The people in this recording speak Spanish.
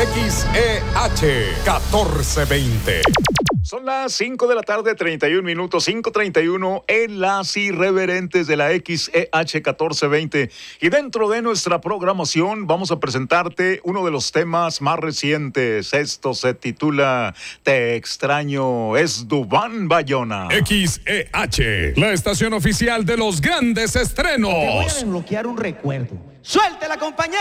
XEH 1420. Son las 5 de la tarde, 31 minutos, 5:31 en las irreverentes de la XEH 1420. Y dentro de nuestra programación vamos a presentarte uno de los temas más recientes. Esto se titula Te extraño, es Duván Bayona. XEH, la estación oficial de los grandes estrenos. Te voy a desbloquear un recuerdo. ¡Suelte la compañera!